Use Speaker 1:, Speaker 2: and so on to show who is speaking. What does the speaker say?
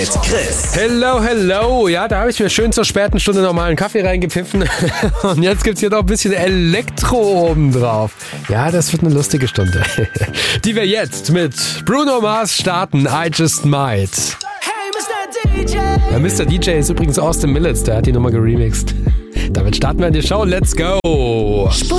Speaker 1: Chris.
Speaker 2: Hello. Ja, da habe ich mir schön zur späten Stunde nochmal einen Kaffee reingepfiffen. Und jetzt gibt's hier noch ein bisschen Elektro oben drauf. Ja, das wird eine lustige Stunde. Die wir jetzt mit Bruno Mars starten. I Just Might.
Speaker 3: Hey, Mr. DJ.
Speaker 2: Ja, Mr. DJ ist übrigens Austin Millets. Der hat die Nummer geremixed. Damit starten wir in die Show. Let's go.